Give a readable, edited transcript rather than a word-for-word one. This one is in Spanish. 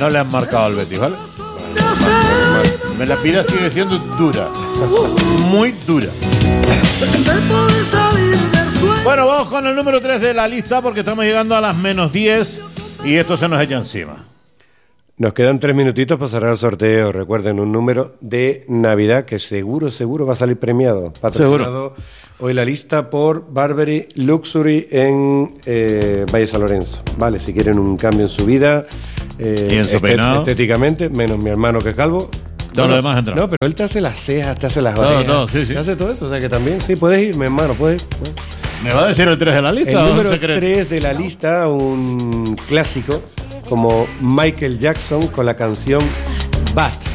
No le han marcado al Betis, ¿vale? La vida sigue siendo dura. Muy dura. Bueno, vamos con el número 3 de la lista porque estamos llegando a las -10 y esto se nos echa encima. Nos quedan 3 minutitos para cerrar el sorteo. Recuerden, un número de Navidad que seguro va a salir premiado. Patrocinado hoy la lista por Burberry Luxury en Valle San Lorenzo. Vale, si quieren un cambio en su vida, y en su peinado, estéticamente, menos mi hermano que es calvo. Todo lo demás entra. No, pero él te hace las cejas, te hace las orejas. Sí. Te hace todo eso, o sea que también, sí, puedes ir, mi hermano, puedes. ¿Me va a decir el 3 de la lista? El número 3 de la lista, un clásico como Michael Jackson con la canción Bat.